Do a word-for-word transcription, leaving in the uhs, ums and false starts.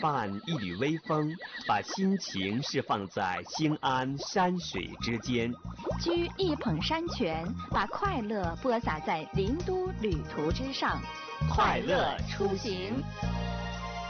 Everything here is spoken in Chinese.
伴一缕微风，把心情释放在兴安山水之间； 掬一捧山泉，把快乐播撒在林都旅途之上。快乐出行。